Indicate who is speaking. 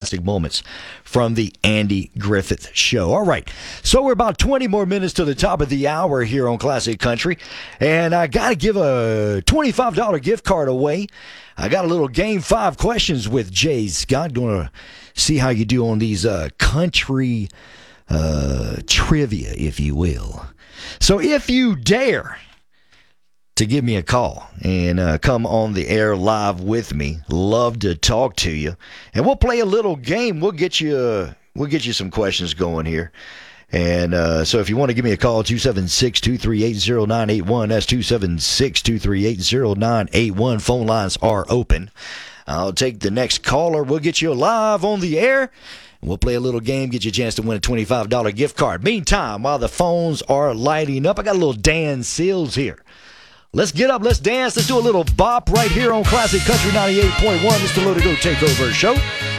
Speaker 1: classic moments from the Andy Griffith Show. All right, so we're about 20 more minutes to the top of the hour here on Classic Country, and I got to give a $25 gift card away. I got a little Game 5 questions with Jay Scott. Going to see how you do on these country trivia, if you will. So if you dare to give me a call and come on the air live with me, love to talk to you, and we'll play a little game. We'll get you some questions going here. And so if you want to give me a call, 276-238-0981. That's 276-238-0981. Phone lines are open. I'll take the next caller. We'll get you live on the air. We'll play a little game, get you a chance to win a $25 gift card. Meantime, while the phones are lighting up, I got a little Dan Seals here. Let's get up, let's dance, let's do a little bop right here on Classic Country 98.1. It's the Low to Go Takeover Show.